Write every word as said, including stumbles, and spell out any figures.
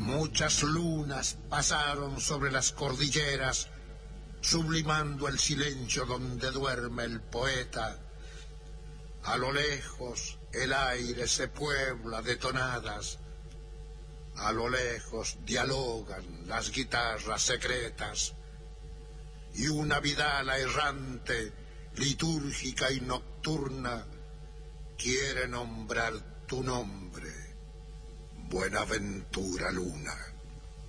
Muchas lunas pasaron sobre las cordilleras, sublimando el silencio donde duerme el poeta. A lo lejos el aire se puebla de tonadas, a lo lejos dialogan las guitarras secretas, y una vidala errante, litúrgica y nocturna, quiere nombrar tu nombre, Buenaventura Luna.